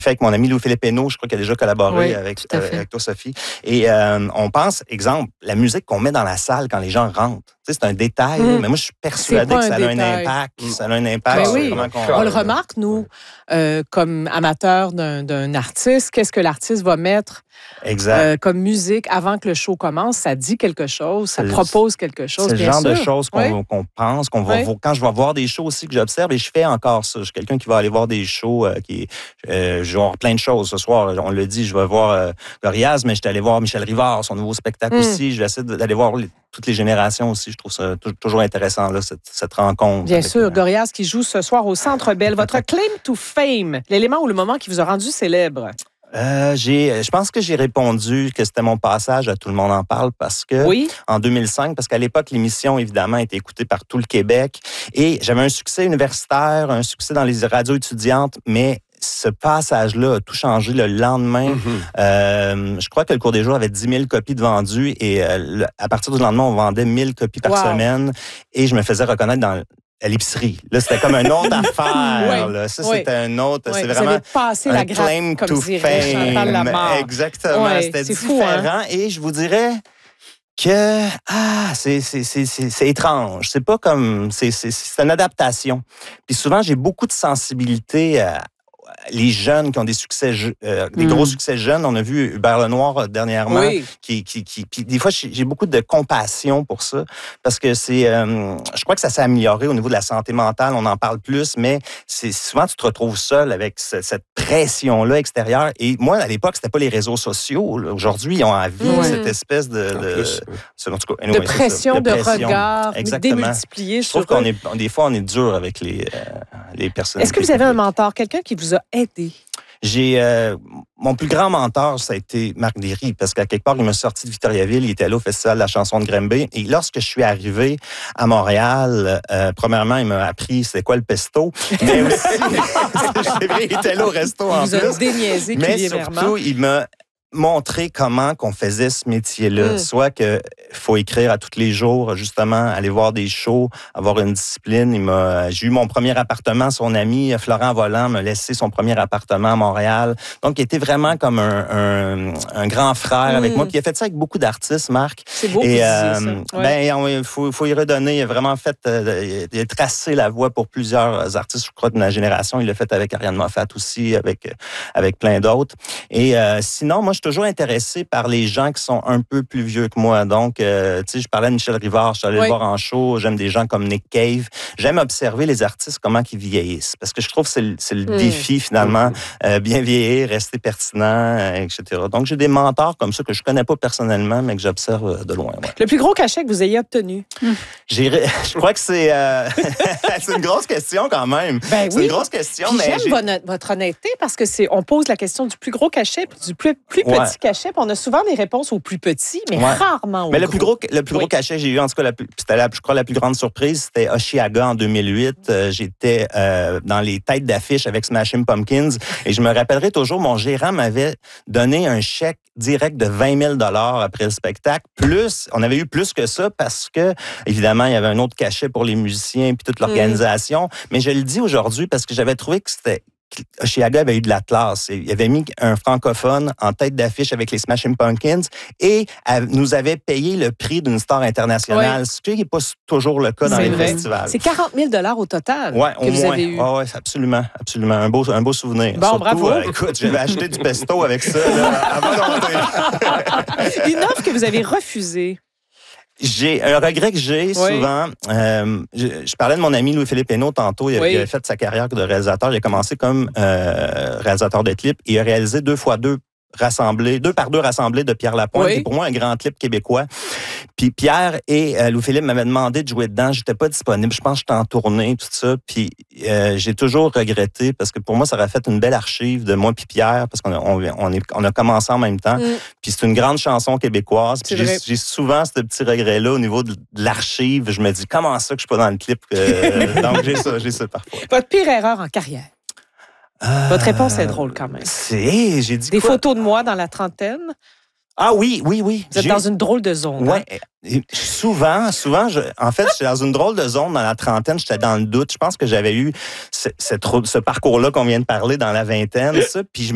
fait avec mon ami Louis-Philippe Hénaud, je crois qu'il a déjà collaboré Oui, avec toi, Sophie. Et on pense, exemple, la musique qu'on met dans la salle quand les gens rentrent. Tu sais, c'est un détail, mais moi, je suis persuadé que ça a un impact. Ça a un impact. Ben oui. On le remarque, nous, comme amateurs d'un artiste, qu'est-ce que l'artiste va mettre comme musique avant que le show commence? Ça dit quelque chose, ça propose quelque chose. C'est le genre de choses qu'on pense, qu'on va quand je vais voir des shows aussi que j'observe, et je fais encore ça. Je suis quelqu'un qui va aller voir des shows, je vais voir plein de choses ce soir. On le dit, je vais voir Gorillaz, mais je suis allé voir Michel Rivard, son nouveau spectacle aussi. Je vais essayer d'aller voir toutes les générations aussi. Je trouve ça toujours intéressant, là, cette rencontre. Bien sûr, Gorillaz qui joue ce soir au Centre Bell. Votre claim to fame, l'élément ou le moment qui vous a rendu célèbre? Je pense que j'ai répondu que c'était mon passage à Tout le monde en parle parce que en 2005, parce qu'à l'époque, l'émission, évidemment, était écoutée par tout le Québec et j'avais un succès universitaire, un succès dans les radios étudiantes, mais ce passage-là a tout changé le lendemain. Je crois que le Cours des jours avait 10 000 copies de vendues et à partir du lendemain, on vendait 1000 copies par semaine et je me faisais reconnaître à l'épicerie. Là, c'était comme une autre affaire. Là. Ça, c'était un autre... C'est vraiment un claim to fame. Exactement. C'était différent. Et je vous dirais que c'est étrange. C'est pas comme... C'est une adaptation. Puis souvent, j'ai beaucoup de sensibilité les jeunes qui ont des succès, des gros succès jeunes. On a vu Hubert Lenoir dernièrement. Puis des fois, j'ai beaucoup de compassion pour ça parce que je crois que ça s'est amélioré au niveau de la santé mentale. On en parle plus, mais souvent tu te retrouves seul avec cette pression-là extérieure. Et moi, à l'époque, c'était pas les réseaux sociaux. Là. Aujourd'hui, ils ont envie cette espèce de pression, de regard, démultiplié. Je trouve des fois, on est dur avec les personnes. Est-ce que vous avez un mentor, quelqu'un qui vous a aidé? Mon plus grand mentor, ça a été Marc Derry, parce qu'à quelque part, il m'a sorti de Victoriaville, il était là au Festival de la chanson de Granby. Et lorsque je suis arrivé à Montréal, premièrement, il m'a appris c'est quoi le pesto, mais aussi, c'est vrai, il était là au resto en plus. Il vous a déniaisé mais surtout, il m'a montrer comment qu'on faisait ce métier-là. Soit qu'il faut écrire à tous les jours, justement, aller voir des shows, avoir une discipline. J'ai eu mon premier appartement. Son ami, Florent Volant, m'a laissé son premier appartement à Montréal. Donc, il était vraiment comme un grand frère avec moi. Puis il a fait ça avec beaucoup d'artistes, Marc. C'est beau que ça. Il faut y redonner. Il a vraiment il a tracé la voie pour plusieurs artistes, je crois, de ma génération. Il l'a fait avec Ariane Moffat aussi, avec plein d'autres. Et sinon, moi, je suis toujours intéressé par les gens qui sont un peu plus vieux que moi. Donc, tu sais, je parlais de Michel Rivard, je suis allé le voir en show. J'aime des gens comme Nick Cave. J'aime observer les artistes, comment ils vieillissent. Parce que je trouve que c'est le défi, finalement. Bien vieillir, rester pertinent, etc. Donc, j'ai des mentors comme ça que je connais pas personnellement, mais que j'observe de loin. Ouais. Le plus gros cachet que vous ayez obtenu? Je crois que c'est une grosse question quand même. Ben oui. C'est une grosse question. Puis mais j'aime votre honnêteté parce que on pose la question du plus gros cachet puis du plus petit cachet. Puis on a souvent des réponses au plus petit, mais rarement au mais gros. Le plus gros cachet que j'ai eu, en tout cas, c'était je crois la plus grande surprise, c'était Oshiaga en 2008. J'étais dans les têtes d'affiche avec Smashing Pumpkins et je me rappellerai toujours, mon gérant m'avait donné un chèque direct de 20 000 $ après le spectacle. Plus, on avait eu plus que ça parce que, évidemment, il y avait un autre cachet pour les musiciens puis toute l'organisation. Mais je le dis aujourd'hui parce que j'avais trouvé que Oshiaga avait eu de la classe. Il avait mis un francophone en tête d'affiche avec les Smashing Pumpkins et nous avait payé le prix d'une star internationale. Ce qui n'est pas toujours le cas dans les festivals. C'est 40 000 $ au total que vous avez eu. Oui, absolument. Absolument. Un beau souvenir. Bon, surtout, bravo. Écoute, j'avais acheté du pesto avec ça à volonté. Une offre que vous avez refusée. J'ai un regret que j'ai souvent. Je parlais de mon ami Louis-Philippe Hénaud tantôt. Il avait fait sa carrière de réalisateur. Il a commencé comme réalisateur de clips et il a réalisé 2 par 2 rassemblés de Pierre Lapointe, qui est pour moi un grand clip québécois. Puis Pierre et Louis-Philippe m'avaient demandé de jouer dedans. J'étais pas disponible. Je pense que j'étais en tournée, tout ça. Puis j'ai toujours regretté parce que pour moi, ça aurait fait une belle archive de moi puis Pierre parce qu'on a commencé en même temps. Puis c'est une grande chanson québécoise. Puis j'ai souvent ce petit regret-là au niveau de l'archive. Je me dis, comment ça que je suis pas dans le clip? Donc j'ai ça parfois. Votre pire erreur en carrière? Votre réponse est drôle quand même. J'ai dit des photos de moi dans la trentaine. Ah oui. Vous êtes dans une drôle de zone. Oui. Hein? Souvent, en fait, j'étais dans une drôle de zone dans la trentaine. J'étais dans le doute. Je pense que j'avais eu ce parcours-là qu'on vient de parler dans la vingtaine. Puis